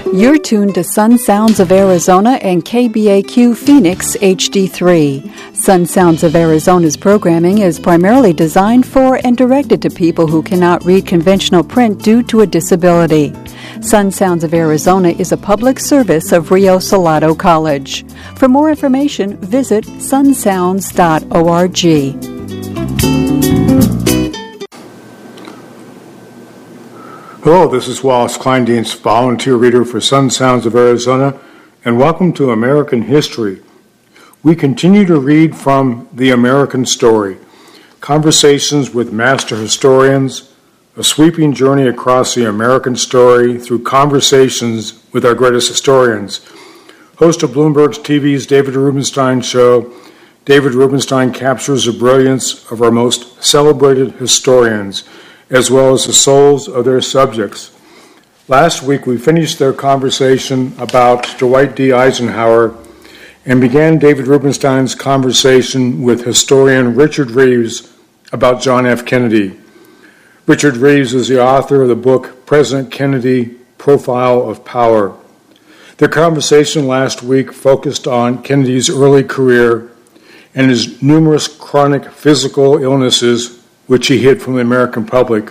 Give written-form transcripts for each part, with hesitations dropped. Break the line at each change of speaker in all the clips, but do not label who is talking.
You're tuned to Sun Sounds of Arizona and KBAQ Phoenix HD3. Sun Sounds of Arizona's programming is primarily designed for and directed to people who cannot read conventional print due to a disability. Sun Sounds of Arizona is a public service of Rio Salado College. For more information, visit sunsounds.org.
Hello, this is Wallace Kleindienst, volunteer reader for Sun Sounds of Arizona, and welcome to American History. We continue to read from The American Story, conversations with master historians, a sweeping journey across the American story through conversations with our greatest historians. Host of Bloomberg TV's David Rubenstein show, David Rubenstein captures the brilliance of our most celebrated historians, as well as the souls of their subjects. Last week, we finished their conversation about Dwight D. Eisenhower and began David Rubenstein's conversation with historian Richard Reeves about John F. Kennedy. Richard Reeves is the author of the book President Kennedy, Profile of Power. Their conversation last week focused on Kennedy's early career and his numerous chronic physical illnesses which he hid from the American public.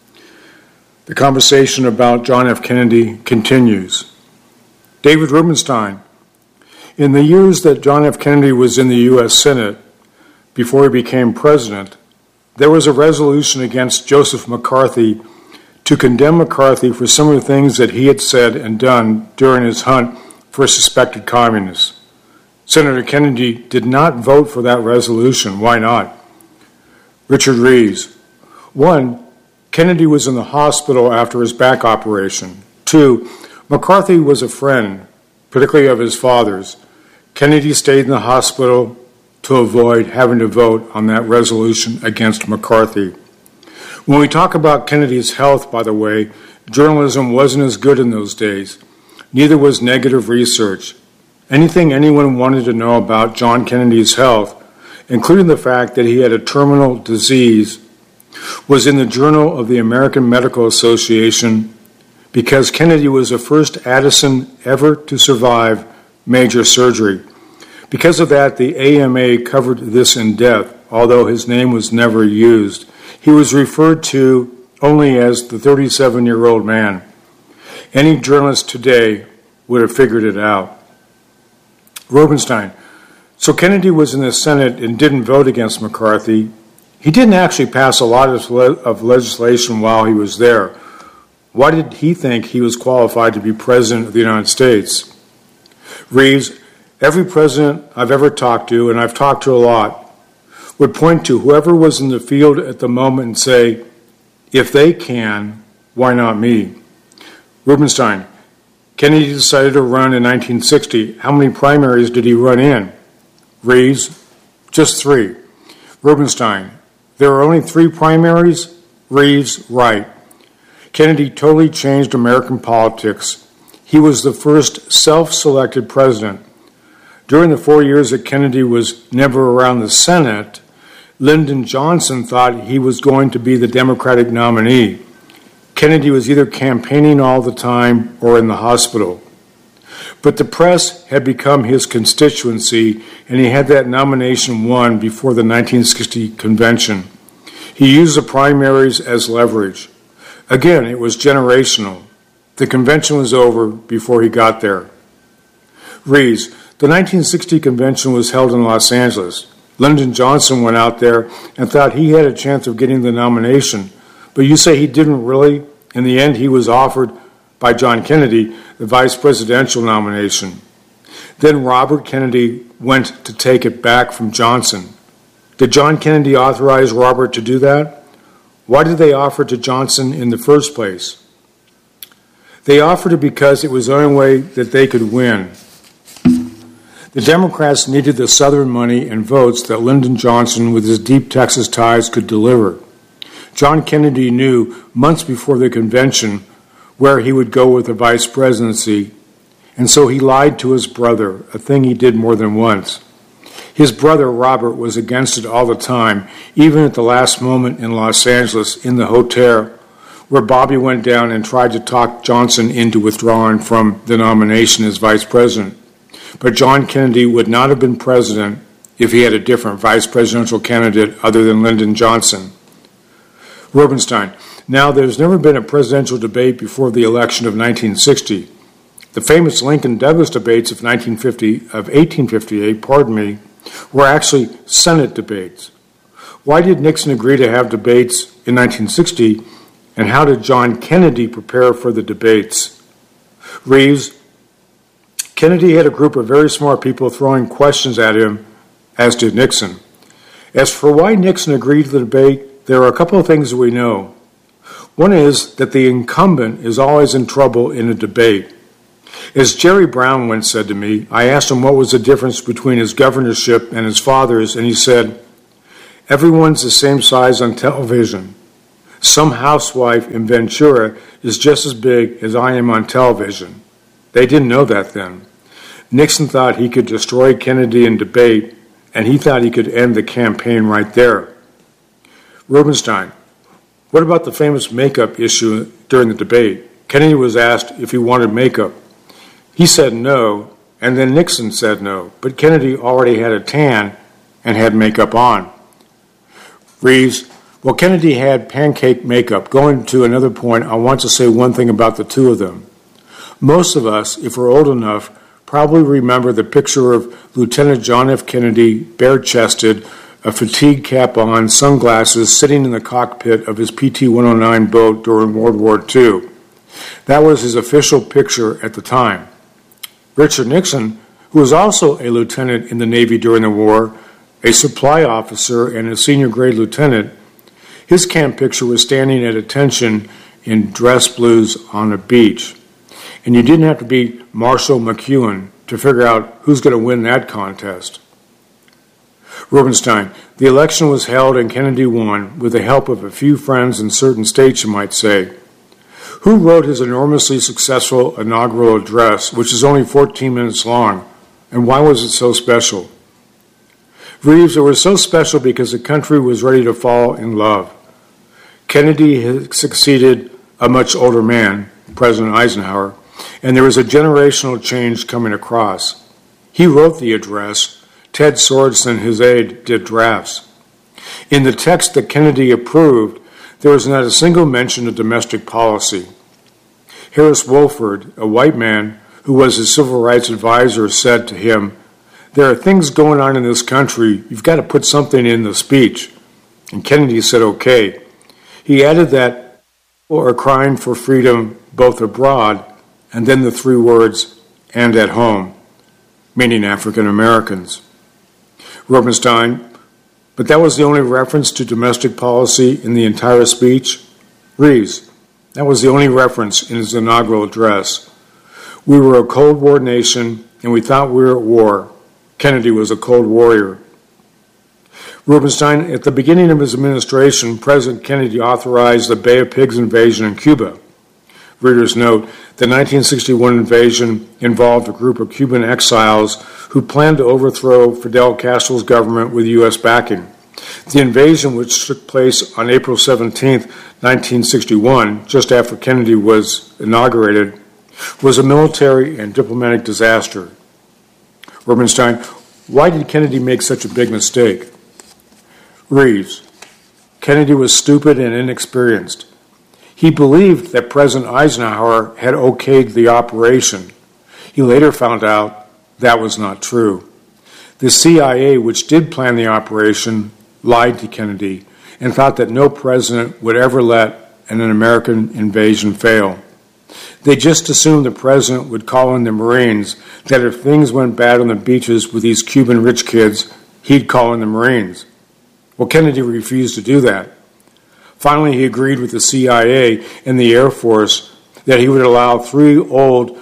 The conversation about John F. Kennedy continues. David Rubenstein. In the years that John F. Kennedy was in the U.S. Senate, before he became president, there was a resolution against Joseph McCarthy to condemn McCarthy for some of the things that he had said and done during his hunt for suspected communists. Senator Kennedy did not vote for that resolution. Why not? Richard Reeves. 1. Kennedy was in the hospital after his back operation. 2. McCarthy was a friend, particularly of his father's. Kennedy stayed in the hospital to avoid having to vote on that resolution against McCarthy. When we talk about Kennedy's health, by the way, journalism wasn't as good in those days. Neither was negative research. Anything anyone wanted to know about John Kennedy's health, including the fact that he had a terminal disease, was in the Journal of the American Medical Association because Kennedy was the first Addison ever to survive major surgery. Because of that, the AMA covered this in depth, although his name was never used. He was referred to only as the 37-year-old man. Any journalist today would have figured it out. Rubenstein. So Kennedy was in the Senate and didn't vote against McCarthy. He didn't actually pass a lot of legislation while he was there. Why did he think he was qualified to be president of the United States? Reeves, every president I've ever talked to, and I've talked to a lot, would point to whoever was in the field at the moment and say, if they can, why not me? Rubenstein, Kennedy decided to run in 1960. How many primaries did he run in? Reeves, just 3. Rubenstein, there are only 3 primaries? Reeves, right. Kennedy totally changed American politics. He was the first self-selected president. During the 4 years that Kennedy was never around the Senate, Lyndon Johnson thought he was going to be the Democratic nominee. Kennedy was either campaigning all the time or in the hospital. But the press had become his constituency, and he had that nomination won before the 1960 convention. He used the primaries as leverage. Again, it was generational. The convention was over before he got there. Reeves, the 1960 convention was held in Los Angeles. Lyndon Johnson went out there and thought he had a chance of getting the nomination. But you say he didn't really? In the end, he was offered by John Kennedy the vice presidential nomination. Then Robert Kennedy went to take it back from Johnson. Did John Kennedy authorize Robert to do that? Why did they offer it to Johnson in the first place? They offered it because it was the only way that they could win. The Democrats needed the Southern money and votes that Lyndon Johnson, with his deep Texas ties, could deliver. John Kennedy knew months before the convention where he would go with the vice presidency, and so he lied to his brother, a thing he did more than once. His brother, Robert, was against it all the time, even at the last moment in Los Angeles in the hotel, where Bobby went down and tried to talk Johnson into withdrawing from the nomination as vice president. But John Kennedy would not have been president if he had a different vice presidential candidate other than Lyndon Johnson. Rubenstein. Now, there's never been a presidential debate before the election of 1960. The famous Lincoln-Douglas debates of 1858, were actually Senate debates. Why did Nixon agree to have debates in 1960, and how did John Kennedy prepare for the debates? Reeves. Kennedy had a group of very smart people throwing questions at him, as did Nixon. As for why Nixon agreed to the debate, there are a couple of things that we know. One is that the incumbent is always in trouble in a debate. As Jerry Brown once said to me, I asked him what was the difference between his governorship and his father's, and he said, everyone's the same size on television. Some housewife in Ventura is just as big as I am on television. They didn't know that then. Nixon thought he could destroy Kennedy in debate, and he thought he could end the campaign right there. Rubenstein. What about the famous makeup issue during the debate? Kennedy was asked if he wanted makeup. He said no, and then Nixon said no, but Kennedy already had a tan and had makeup on. Reeves. Well, Kennedy had pancake makeup. Going to another point, I want to say one thing about the two of them. Most of us, if we're old enough, probably remember the picture of Lieutenant John F. Kennedy, bare-chested, a fatigue cap on, sunglasses, sitting in the cockpit of his PT-109 boat during World War II. That was his official picture at the time. Richard Nixon, who was also a lieutenant in the Navy during the war, a supply officer and a senior grade lieutenant, his camp picture was standing at attention in dress blues on a beach. And you didn't have to be Marshall McLuhan to figure out who's going to win that contest. Rubenstein. The election was held and Kennedy won with the help of a few friends in certain states, you might say. Who wrote his enormously successful inaugural address, which is only 14 minutes long, and why was it so special? Reeves. It was so special because the country was ready to fall in love. Kennedy had succeeded a much older man, President Eisenhower, and there was a generational change coming across. He wrote the address. Ted Sorensen, his aide, did drafts. In the text that Kennedy approved, there was not a single mention of domestic policy. Harris Wohlford, a white man who was his civil rights advisor, said to him, there are things going on in this country, you've got to put something in the speech. And Kennedy said, okay. He added that people are crying for freedom both abroad, and then the three words, and at home, meaning African Americans. Rubenstein. But that was the only reference to domestic policy in the entire speech? Reeves. That was the only reference in his inaugural address. We were a Cold War nation, and we thought we were at war. Kennedy was a Cold Warrior. Rubenstein. At the beginning of his administration, President Kennedy authorized the Bay of Pigs invasion in Cuba. Reader's note, the 1961 invasion involved a group of Cuban exiles who planned to overthrow Fidel Castro's government with U.S. backing. The invasion, which took place on April 17, 1961, just after Kennedy was inaugurated, was a military and diplomatic disaster. Rubenstein. Why did Kennedy make such a big mistake? Reeves. Kennedy was stupid and inexperienced. He believed that President Eisenhower had okayed the operation. He later found out that was not true. The CIA, which did plan the operation, lied to Kennedy and thought that no president would ever let an American invasion fail. They just assumed the president would call in the Marines, that if things went bad on the beaches with these Cuban rich kids, he'd call in the Marines. Well, Kennedy refused to do that. Finally, he agreed with the CIA and the Air Force that he would allow 3 old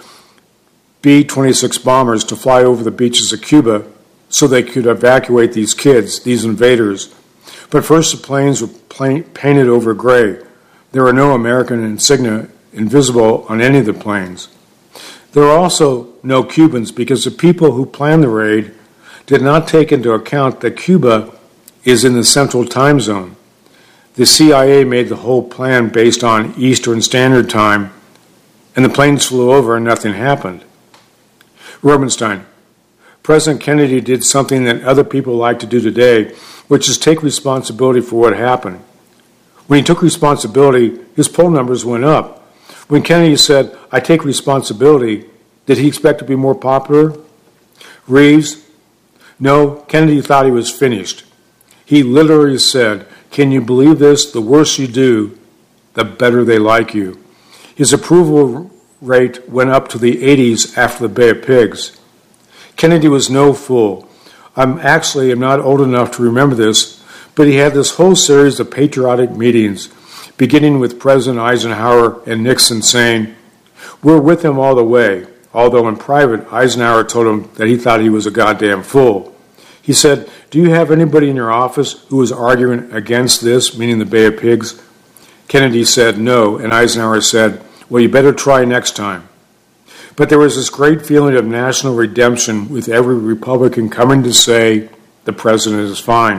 B-26 bombers to fly over the beaches of Cuba so they could evacuate these kids, these invaders. But first the planes were painted over gray. There were no American insignia invisible on any of the planes. There were also no Cubans because the people who planned the raid did not take into account that Cuba is in the Central Time Zone. The CIA made the whole plan based on Eastern Standard Time, and the planes flew over and nothing happened. Rubenstein. President Kennedy did something that other people like to do today, which is take responsibility for what happened. When he took responsibility, his poll numbers went up. When Kennedy said, "I take responsibility," did he expect to be more popular? Reeves. No, Kennedy thought he was finished. He literally said, "Can you believe this? The worse you do, the better they like you." His approval rate went up to the 80s after the Bay of Pigs. Kennedy was no fool. I'm not old enough to remember this, but he had this whole series of patriotic meetings, beginning with President Eisenhower and Nixon saying, "We're with him all the way," although in private, Eisenhower told him that he thought he was a goddamn fool. He said, "Do you have anybody in your office who is arguing against this," meaning the Bay of Pigs? Kennedy said no, and Eisenhower said, "Well, you better try next time." But there was this great feeling of national redemption with every Republican coming to say, the president is fine.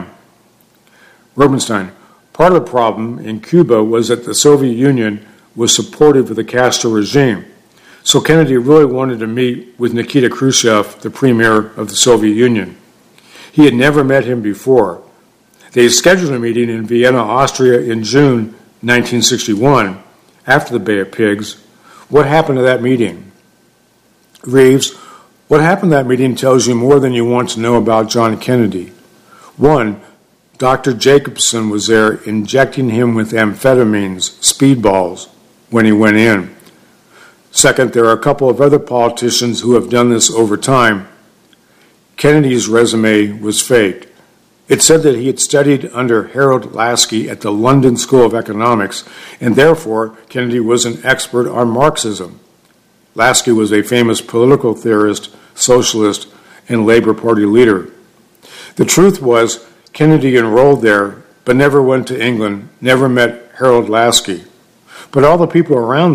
Rubenstein. Part of the problem in Cuba was that the Soviet Union was supportive of the Castro regime. So Kennedy really wanted to meet with Nikita Khrushchev, the premier of the Soviet Union. He had never met him before. They scheduled a meeting in Vienna, Austria in June 1961, after the Bay of Pigs. What happened to that meeting? Reeves. What happened to that meeting tells you more than you want to know about John Kennedy. 1. Dr. Jacobson was there injecting him with amphetamines, speedballs, when he went in. Second, there are a couple of other politicians who have done this over time. Kennedy's resume was faked. It said that he had studied under Harold Laski at the London School of Economics, and therefore Kennedy was an expert on Marxism. Laski was a famous political theorist, socialist, and Labor Party leader. The truth was, Kennedy enrolled there, but never went to England, never met Harold Laski. But all the people around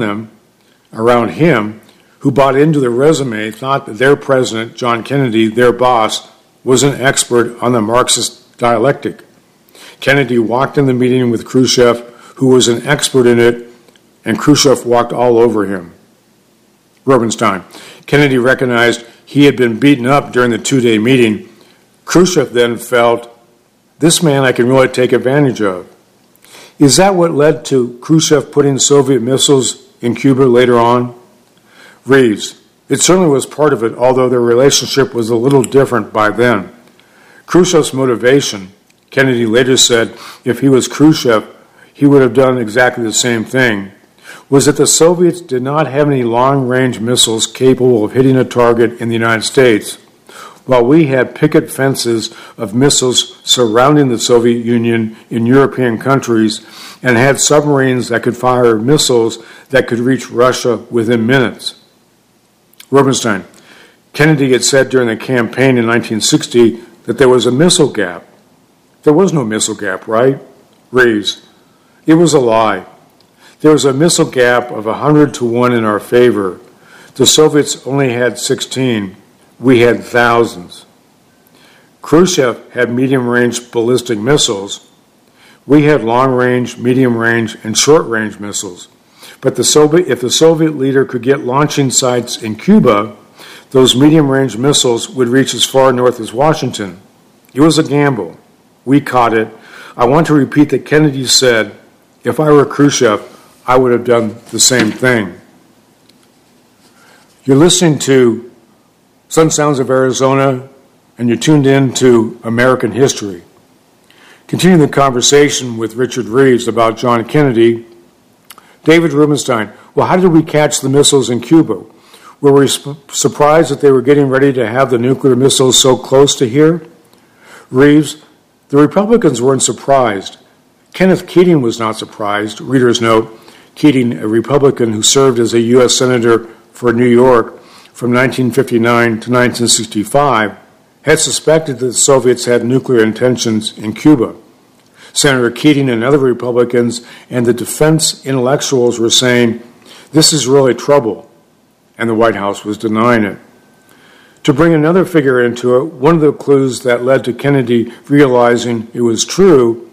him, who bought into the resume, thought that their president, John Kennedy, their boss, was an expert on the Marxist dialectic. Kennedy walked in the meeting with Khrushchev, who was an expert in it, and Khrushchev walked all over him. Rubenstein. Kennedy recognized he had been beaten up during the two-day meeting. Khrushchev then felt, this man I can really take advantage of. Is that what led to Khrushchev putting Soviet missiles in Cuba later on? Reeves. It certainly was part of it, although their relationship was a little different by then. Khrushchev's motivation, Kennedy later said, if he was Khrushchev, he would have done exactly the same thing, was that the Soviets did not have any long-range missiles capable of hitting a target in the United States, while we had picket fences of missiles surrounding the Soviet Union in European countries and had submarines that could fire missiles that could reach Russia within minutes. Rubenstein. Kennedy had said during the campaign in 1960 that there was a missile gap. There was no missile gap, right? Reeves. It was a lie. There was a missile gap of 100 to 1 in our favor. The Soviets only had 16. We had thousands. Khrushchev had medium-range ballistic missiles. We had long-range, medium-range, and short-range missiles. But if the Soviet leader could get launching sites in Cuba, those medium-range missiles would reach as far north as Washington. It was a gamble. We caught it. I want to repeat that Kennedy said, if I were Khrushchev, I would have done the same thing. You're listening to Sun Sounds of Arizona, and you're tuned in to American History. Continuing the conversation with Richard Reeves about John Kennedy, David Rubenstein. Well, how did we catch the missiles in Cuba? Were we surprised that they were getting ready to have the nuclear missiles so close to here? Reeves, the Republicans weren't surprised. Kenneth Keating was not surprised. Reader's note, Keating, a Republican who served as a U.S. Senator for New York from 1959 to 1965, had suspected that the Soviets had nuclear intentions in Cuba. Senator Keating and other Republicans and the defense intellectuals were saying, this is really trouble, and the White House was denying it. To bring another figure into it, one of the clues that led to Kennedy realizing it was true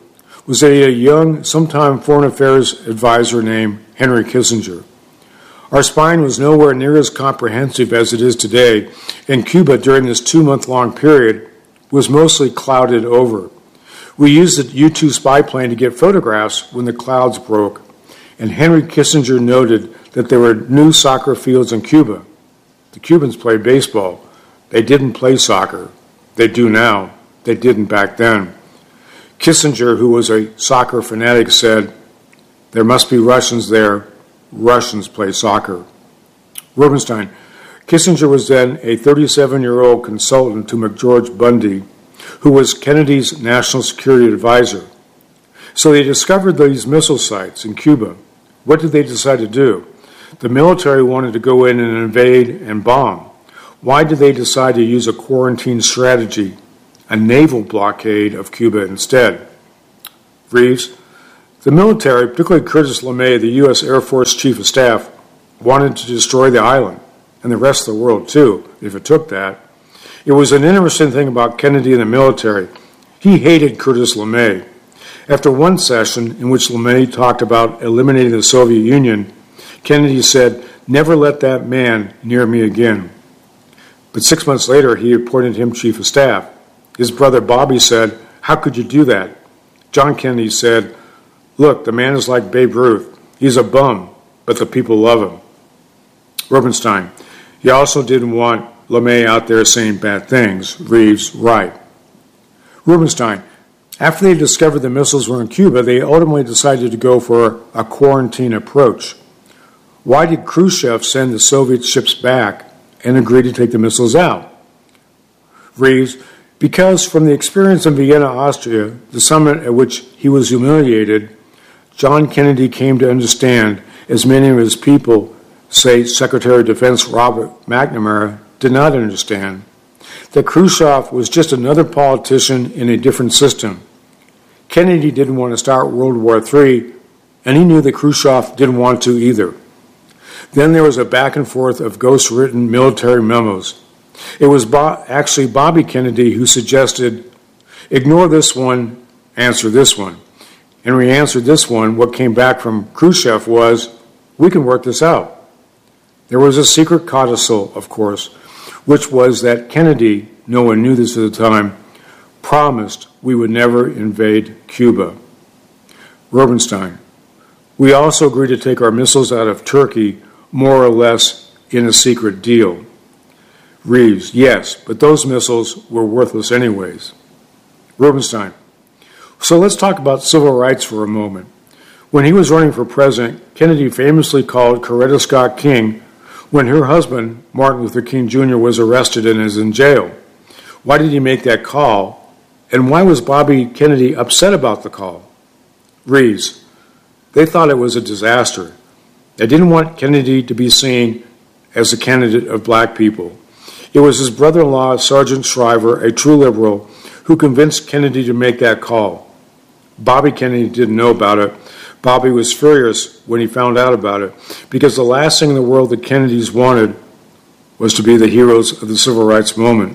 was a young, sometime foreign affairs advisor named Henry Kissinger. Our spying was nowhere near as comprehensive as it is today, and Cuba during this 2-month-long period was mostly clouded over. We used the U-2 spy plane to get photographs when the clouds broke, and Henry Kissinger noted that there were new soccer fields in Cuba. The Cubans played baseball. They didn't play soccer. They do now. They didn't back then. Kissinger, who was a soccer fanatic, said, "There must be Russians there. Russians play soccer." Rubenstein. Kissinger was then a 37-year-old consultant to McGeorge Bundy, who was Kennedy's national security advisor. So they discovered these missile sites in Cuba. What did they decide to do? The military wanted to go in and invade and bomb. Why did they decide to use a quarantine strategy, a naval blockade of Cuba instead? Reeves. The military, particularly Curtis LeMay, the U.S. Air Force Chief of Staff, wanted to destroy the island, and the rest of the world too, if it took that. It was an interesting thing about Kennedy and the military. He hated Curtis LeMay. After one session in which LeMay talked about eliminating the Soviet Union, Kennedy said, "Never let that man near me again." But 6 months later, he appointed him Chief of Staff. His brother Bobby said, "How could you do that?" John Kennedy said, "Look, the man is like Babe Ruth. He's a bum, but the people love him." Rubenstein. He also didn't want LeMay out there saying bad things. Reeves. Right. Rubenstein. After they discovered the missiles were in Cuba, they ultimately decided to go for a quarantine approach. Why did Khrushchev send the Soviet ships back and agree to take the missiles out? Reeves. Because from the experience in Vienna, Austria, the summit at which he was humiliated, John Kennedy came to understand, as many of his people, say Secretary of Defense Robert McNamara, did not understand, that Khrushchev was just another politician in a different system. Kennedy didn't want to start World War III, and he knew that Khrushchev didn't want to either. Then there was a back and forth of ghost-written military memos. It was actually Bobby Kennedy who suggested, ignore this one, answer this one. And when we answered this one, what came back from Khrushchev was, we can work this out. There was a secret codicil, of course, which was that Kennedy, no one knew this at the time, promised we would never invade Cuba. Rubenstein. We also agreed to take our missiles out of Turkey, more or less in a secret deal. Reeves. Yes, but those missiles were worthless anyways. Rubenstein. So let's talk about civil rights for a moment. When he was running for president, Kennedy famously called Coretta Scott King when her husband, Martin Luther King Jr., was arrested and is in jail. Why did he make that call? And why was Bobby Kennedy upset about the call? Reeves. They thought it was a disaster. They didn't want Kennedy to be seen as a candidate of black people. It was his brother-in-law, Sergeant Shriver, a true liberal, who convinced Kennedy to make that call. Bobby Kennedy didn't know about it. Bobby was furious when he found out about it, because the last thing in the world that Kennedys wanted was to be the heroes of the civil rights movement.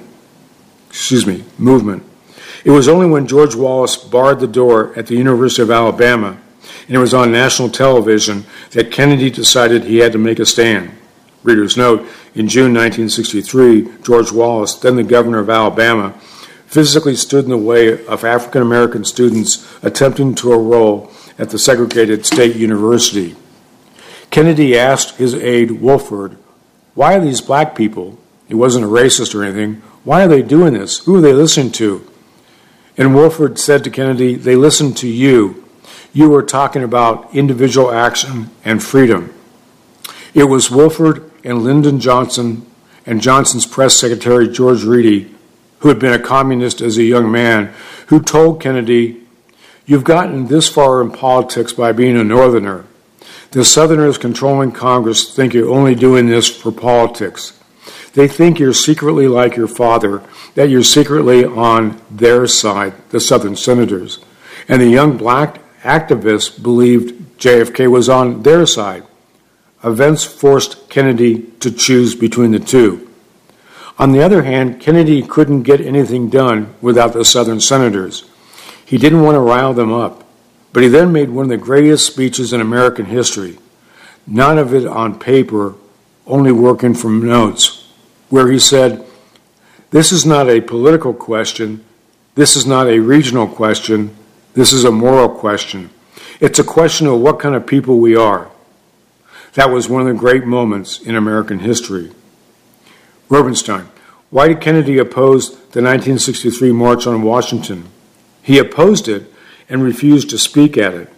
It was only when George Wallace barred the door at the University of Alabama, and it was on national television, that Kennedy decided he had to make a stand. Reader's note, in June 1963, George Wallace, then the governor of Alabama, physically stood in the way of African American students attempting to enroll at the segregated state university. Kennedy asked his aide, Wolford, why are these black people, he wasn't a racist or anything, why are they doing this? Who are they listening to? And Wolford said to Kennedy, they listened to you. You were talking about individual action and freedom. It was Wolford and Lyndon Johnson and Johnson's press secretary, George Reedy, who had been a communist as a young man, who told Kennedy, you've gotten this far in politics by being a Northerner. The Southerners controlling Congress think you're only doing this for politics. They think you're secretly like your father, that you're secretly on their side, the Southern senators. And the young black activists believed JFK was on their side. Events forced Kennedy to choose between the two. On the other hand, Kennedy couldn't get anything done without the Southern senators. He didn't want to rile them up. But he then made one of the greatest speeches in American history, none of it on paper, only working from notes, where he said, "This is not a political question. This is not a regional question. This is a moral question. It's a question of what kind of people we are." That was one of the great moments in American history. Rubenstein. Why did Kennedy oppose the 1963 March on Washington? He opposed it and refused to speak at it.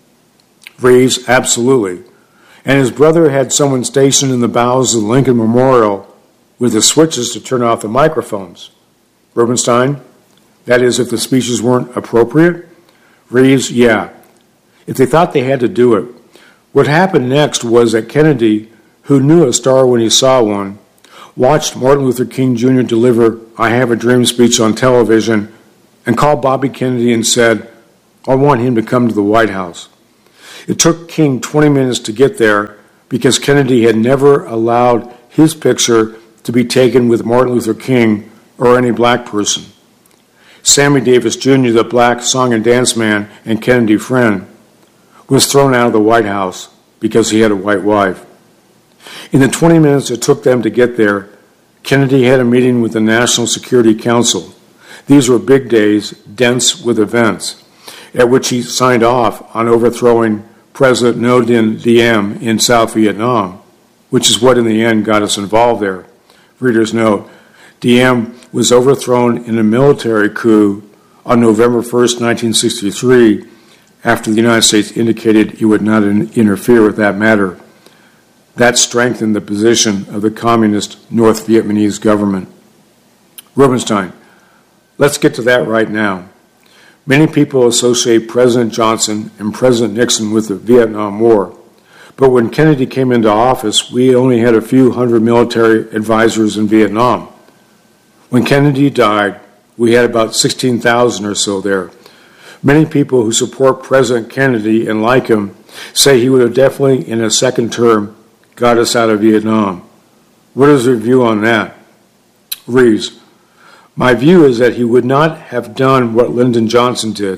Reeves. Absolutely. And his brother had someone stationed in the bowels of the Lincoln Memorial with the switches to turn off the microphones. Rubenstein. That is, if the speeches weren't appropriate? Reeves. Yeah. If they thought they had to do it. What happened next was that Kennedy, who knew a star when he saw one, watched Martin Luther King Jr. deliver "I Have a Dream" speech on television and called Bobby Kennedy and said, "I want him to come to the White House." It took King 20 minutes to get there because Kennedy had never allowed his picture to be taken with Martin Luther King or any black person. Sammy Davis Jr., the black song and dance man and Kennedy friend, was thrown out of the White House because he had a white wife. In the 20 minutes it took them to get there, Kennedy had a meeting with the National Security Council. These were big days, dense with events, at which he signed off on overthrowing President Ngo Dinh Diem in South Vietnam, which is what in the end got us involved there. Reader's note, Diem was overthrown in a military coup on November 1st, 1963, after the United States indicated it would not interfere with that matter. That strengthened the position of the communist North Vietnamese government. Rubenstein. Let's get to that right now. Many people associate President Johnson and President Nixon with the Vietnam War. But when Kennedy came into office, we only had a few hundred military advisors in Vietnam. When Kennedy died, we had about 16,000 or so there. Many people who support President Kennedy and like him say he would have definitely, in a second term, got us out of Vietnam. What is your view on that? Reeves. My view is that he would not have done what Lyndon Johnson did.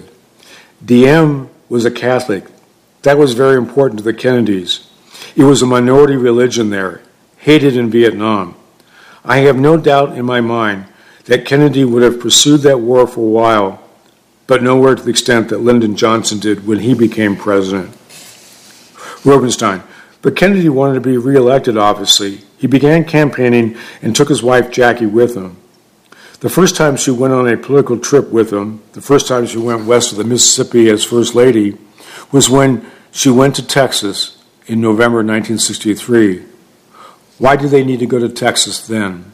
Diem was a Catholic. That was very important to the Kennedys. It was a minority religion there, hated in Vietnam. I have no doubt in my mind that Kennedy would have pursued that war for a while, but nowhere to the extent that Lyndon Johnson did when he became president. Rubenstein. But Kennedy wanted to be reelected, obviously. He began campaigning and took his wife Jackie with him. The first time she went on a political trip with him, the first time she went west of the Mississippi as First Lady, was when she went to Texas in November 1963. Why did they need to go to Texas then?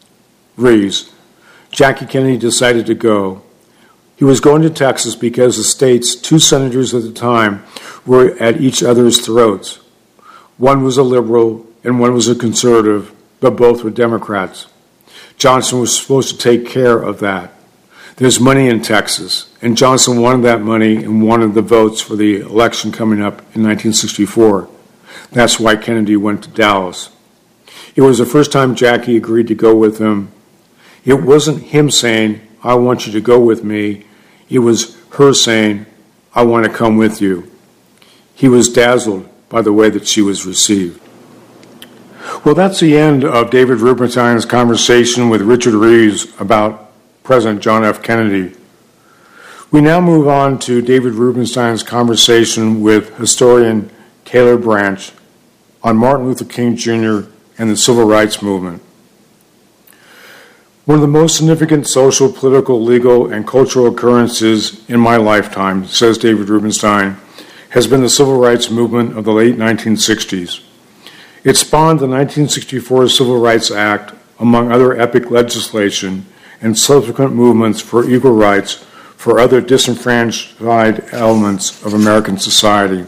Reeves. Jackie Kennedy decided to go. He was going to Texas because the state's two senators at the time were at each other's throats. One was a liberal and one was a conservative, but both were Democrats. Johnson was supposed to take care of that. There's money in Texas, and Johnson wanted that money and wanted the votes for the election coming up in 1964. That's why Kennedy went to Dallas. It was the first time Jackie agreed to go with him. It wasn't him saying, "I want you to go with me." It was her saying, "I want to come with you." He was dazzled by the way that she was received. Well, that's the end of David Rubenstein's conversation with Richard Reeves about President John F. Kennedy. We now move on to David Rubenstein's conversation with historian Taylor Branch on Martin Luther King Jr. and the Civil Rights Movement. One of the most significant social, political, legal, and cultural occurrences in my lifetime, says David Rubenstein, has been the Civil Rights Movement of the late 1960s. It spawned the 1964 Civil Rights Act, among other epic legislation, and subsequent movements for equal rights for other disenfranchised elements of American society.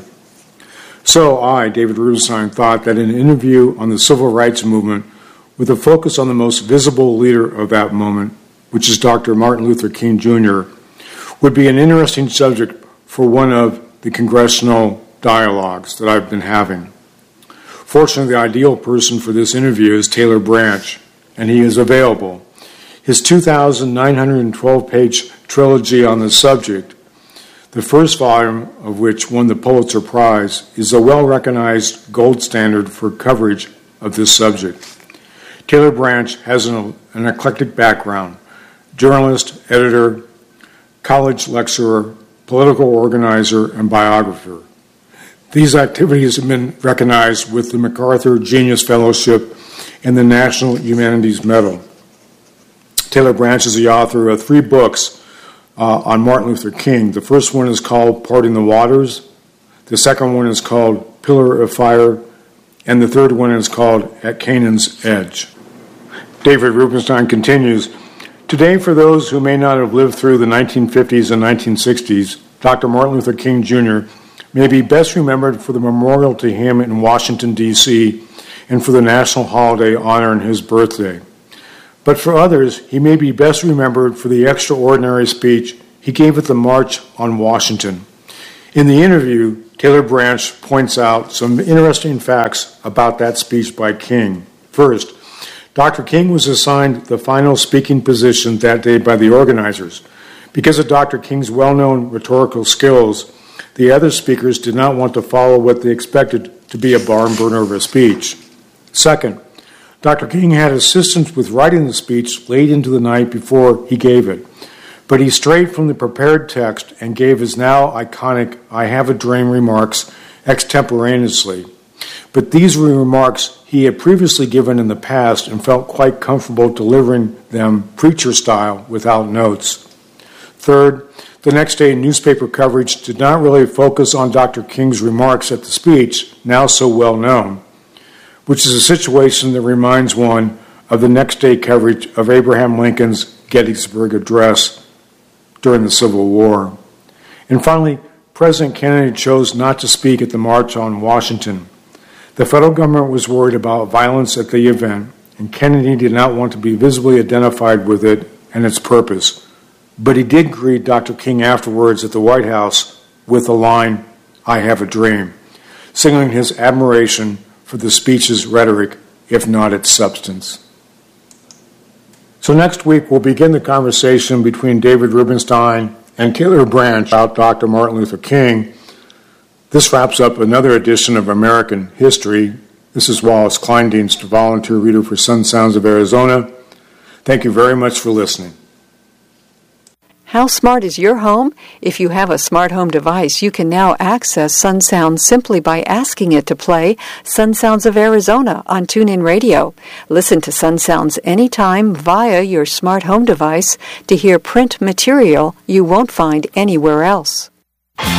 So I, David Rubenstein, thought that an interview on the Civil Rights Movement with a focus on the most visible leader of that moment, which is Dr. Martin Luther King Jr., would be an interesting subject for one of the congressional dialogues that I've been having. Fortunately, the ideal person for this interview is Taylor Branch, and he is available. His 2,912-page trilogy on the subject, the first volume of which won the Pulitzer Prize, is a well-recognized gold standard for coverage of this subject. Taylor Branch has an eclectic background: journalist, editor, college lecturer, political organizer, and biographer. These activities have been recognized with the MacArthur Genius Fellowship and the National Humanities Medal. Taylor Branch is the author of 3 books on Martin Luther King. The first one is called Parting the Waters. The second one is called Pillar of Fire. And the third one is called At Canaan's Edge. David Rubenstein continues, today, for those who may not have lived through the 1950s and 1960s, Dr. Martin Luther King Jr. may be best remembered for the memorial to him in Washington, D.C., and for the national holiday honoring his birthday. But for others, he may be best remembered for the extraordinary speech he gave at the March on Washington. In the interview, Taylor Branch points out some interesting facts about that speech by King. First, Dr. King was assigned the final speaking position that day by the organizers. Because of Dr. King's well-known rhetorical skills, the other speakers did not want to follow what they expected to be a barn burner of a speech. Second, Dr. King had assistance with writing the speech late into the night before he gave it, but he strayed from the prepared text and gave his now iconic I have a dream remarks extemporaneously. But these were remarks he had previously given in the past and felt quite comfortable delivering them preacher style without notes. Third, the next day newspaper coverage did not really focus on Dr. King's remarks at the speech, now so well known, which is a situation that reminds one of the next day coverage of Abraham Lincoln's Gettysburg Address during the Civil War. And finally, President Kennedy chose not to speak at the March on Washington. The federal government was worried about violence at the event, and Kennedy did not want to be visibly identified with it and its purpose. But he did greet Dr. King afterwards at the White House with the line, I have a dream, signaling his admiration for the speech's rhetoric, if not its substance. So next week, we'll begin the conversation between David Rubenstein and Taylor Branch about Dr. Martin Luther King. This wraps up another edition of American History. This is Wallace Kleindienst, volunteer reader for Sun Sounds of Arizona. Thank you very much for listening.
How smart is your home? If you have a smart home device, you can now access Sun Sounds simply by asking it to play Sun Sounds of Arizona on TuneIn Radio. Listen to Sun Sounds anytime via your smart home device to hear print material you won't find anywhere else.